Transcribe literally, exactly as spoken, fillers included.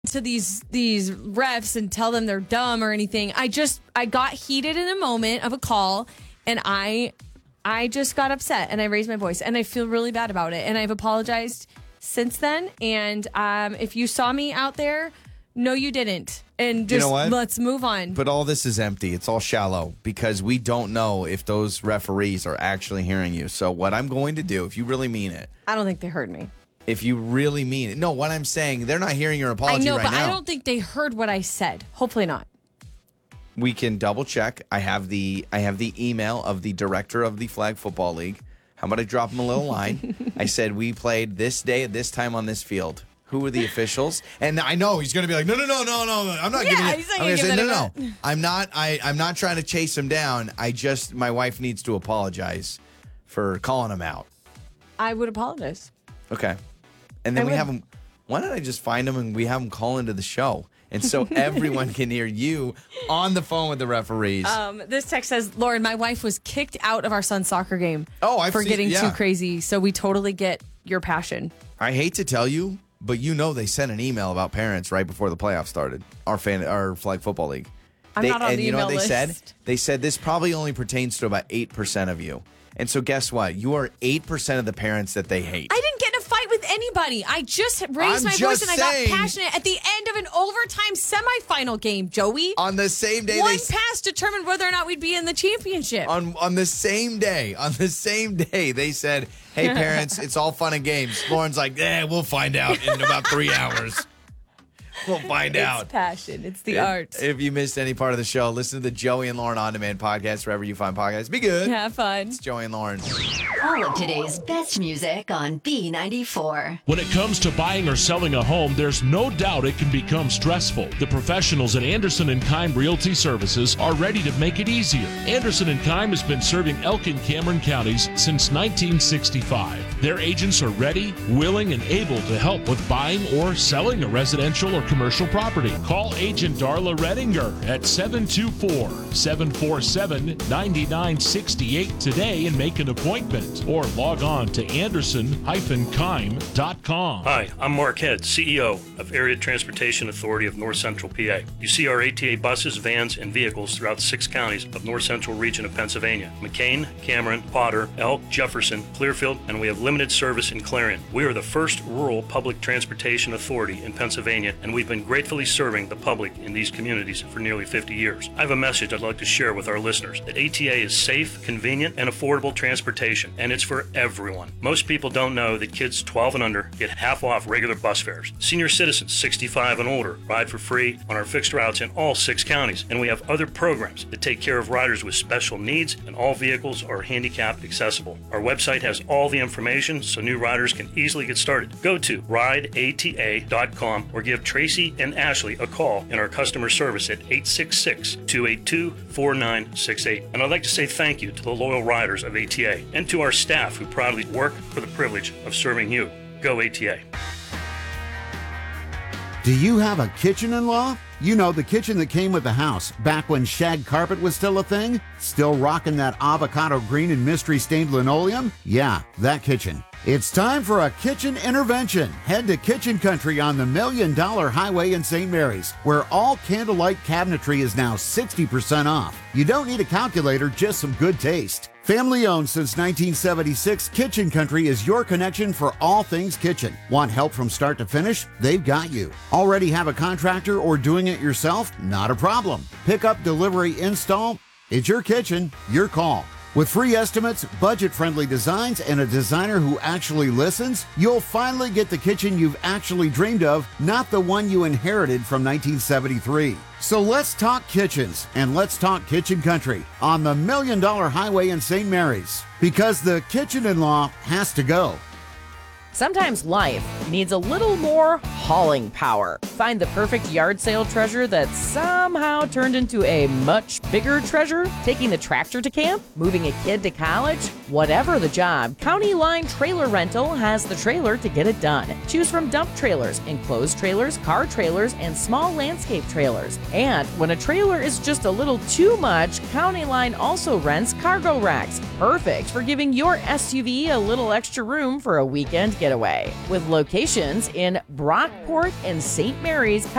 to these these refs and tell them they're dumb or anything. I just I got heated in a moment of a call, and I I just got upset and I raised my voice, and I feel really bad about it, and I've apologized since then. And um, if you saw me out there, no, you didn't. And just You know what? let's move on. But all this is empty. It's all shallow because we don't know if those referees are actually hearing you. So what I'm going to do, if you really mean it, I don't think they heard me. if you really mean it, no, what I'm saying, they're not hearing your apology I know, right but now. I don't think they heard what I said. Hopefully not. We can double check. I have the I have the email of the director of the Flag Football League. How about I drop him a little line? I said we played this day at this time on this field. Who were the officials? And I know he's going to be like, no, no, no, no, no. I'm not Yeah, giving it. he's not I'm gonna going to give say, no, that no. I'm not. I, I'm not trying to chase him down. I just, my wife needs to apologize for calling him out. I would apologize. Okay. And then I we would. have him. Why don't I just find him and we have him call into the show? And so everyone can hear you on the phone with the referees. Um, this text says, Lauren, my wife was kicked out of our son's soccer game Oh, I've for seen- getting yeah. too crazy. So we totally get your passion. I hate to tell you, but you know they sent an email about parents right before the playoffs started. Our fan, our Flag Football League. I'm They- not on and the you know email what they said? list. They said this probably only pertains to about eight percent of you. And so guess what? You are eight percent of the parents that they hate. I didn't get in a fight with anybody. I just raised I'm my voice just and I saying- got passionate at the end of an overtime semifinal game, Joey. on the same day One they pass determined whether or not we'd be in the championship. on on the same day, on the same day, they said, "Hey parents, it's all fun and games." Lauren's like, "Eh, we'll find out in about three hours. We'll find it's out." passion. It's the art. If you missed any part of the show, listen to the Joey and Lauren On Demand podcast wherever you find podcasts. Be good. Have fun. It's Joey and Lauren. All of today's best music on B ninety-four. When it comes to buying or selling a home, there's no doubt it can become stressful. The professionals at Anderson and Kime Realty Services are ready to make it easier. Anderson and Kime has been serving Elk and Cameron counties since nineteen sixty-five. Their agents are ready, willing, and able to help with buying or selling a residential or commercial property. Call Agent Darla Redinger at seven two four, seven four seven, nine nine six eight today and make an appointment, or log on to anderson dash kime dot com. Hi, I'm Mark Head, C E O of Area Transportation Authority of North Central P A. You see our A T A buses, vans, and vehicles throughout the six counties of North Central region of Pennsylvania: McCain, Cameron, Potter, Elk, Jefferson, Clearfield, and we have limited service in Clarion. We are the first rural public transportation authority in Pennsylvania, and we've been gratefully serving the public in these communities for nearly fifty years. I have a message I'd like to share with our listeners: that A T A is safe, convenient, and affordable transportation, and it's for everyone. Most people don't know that kids twelve and under get half off regular bus fares. Senior citizens sixty-five and older ride for free on our fixed routes in all six counties, and we have other programs that take care of riders with special needs, and all vehicles are handicapped accessible. Our website has all the information so new riders can easily get started. Go to ride A T A dot com or give Tracy and Ashley a call in our customer service at eight six six, two eight two, four nine six eight. And I'd like to say thank you to the loyal riders of A T A and to our staff who proudly work for the privilege of serving you. Go A T A. Do you have a kitchen-in-law? You know, the kitchen that came with the house back when shag carpet was still a thing? Still rocking that avocado green and mystery stained linoleum? Yeah, that kitchen. It's time for a kitchen intervention. Head to Kitchen Country on the Million Dollar Highway in Saint Mary's, where all candlelight cabinetry is now sixty percent off. You don't need a calculator, just some good taste. Family owned since nineteen seventy-six, Kitchen Country is your connection for all things kitchen. Want help from start to finish? They've got you. Already have a contractor or doing it yourself? Not a problem. Pick up, delivery, install. It's your kitchen, your call. With free estimates, budget-friendly designs, and a designer who actually listens, you'll finally get the kitchen you've actually dreamed of, not the one you inherited from nineteen seventy-three. So let's talk kitchens, and let's talk Kitchen Country on the Million Dollar Highway in Saint Mary's, because the kitchen-in-law has to go. Sometimes life needs a little more hauling power. Find the perfect yard sale treasure that somehow turned into a much bigger treasure. Taking the tractor to camp, moving a kid to college, whatever the job, County Line Trailer Rental has the trailer to get it done. Choose from dump trailers, enclosed trailers, car trailers, and small landscape trailers. And when a trailer is just a little too much, County Line also rents cargo racks. Perfect for giving your S U V a little extra room for a weekend getaway with locations in Brockport and Saint Mary's,